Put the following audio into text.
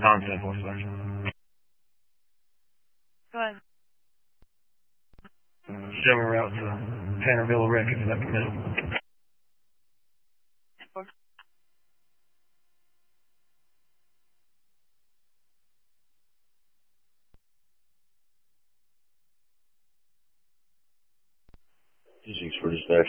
Contact voice line. Go ahead. Show me route to Tannerville Records. Is that permitted? Physics for dispatch.